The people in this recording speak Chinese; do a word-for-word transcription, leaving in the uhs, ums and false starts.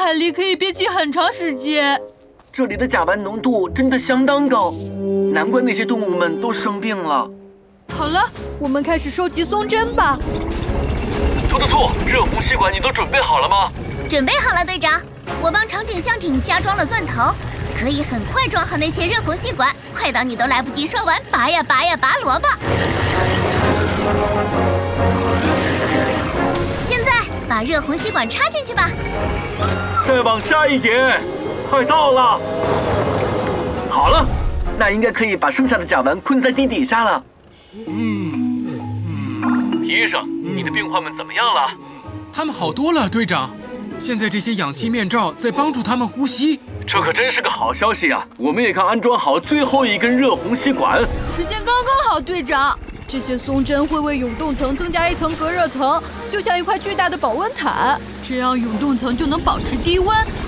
海里可以憋气很长时间。 这里的甲烷浓度真的相当高，难怪那些动物们都生病了。 好了，我们开始收集松针吧。 兔兔兔，热虹吸管你都准备好了吗？ 准备好了，队长。我帮长颈象艇加装了钻头，可以很快装好那些热虹吸管，快到你都来不及说完，拔呀拔呀拔萝卜。现在把热虹吸管插进去吧。 再往下一点，快到了。好了，那应该可以把剩下的甲烷困在地底下了。 嗯嗯，皮医生，你的病患们怎么样了？ 他们好多了，队长。现在这些氧气面罩在帮助他们呼吸， 这可真是个好消息啊！我们也刚安装好最后一根热虹吸管， 时间刚刚好，队长。这些松针会为永冻层增加一层隔热层，就像一块巨大的保温毯，这样永冻层就能保持低温。